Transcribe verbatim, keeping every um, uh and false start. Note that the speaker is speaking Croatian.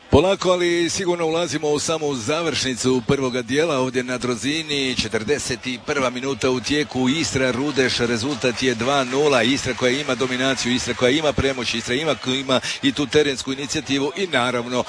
Polako, ali sigurno ulazimo u samu završnicu prvoga dijela ovdje na Drozini. četrdeset prva minuta u tijeku. Istra Rudeš, rezultat je dva nula. Istra koja ima dominaciju, Istra koja ima premoć, Istra ima, ima i tu terensku inicijativu i naravno